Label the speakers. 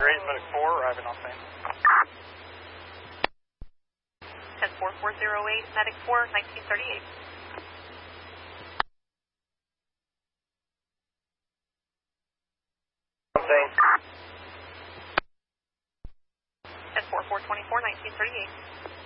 Speaker 1: 8, Medic 4, arriving on scene.
Speaker 2: 10-4-408, Medic 4, 1938.
Speaker 1: On scene.
Speaker 2: 10-4-424, 1938.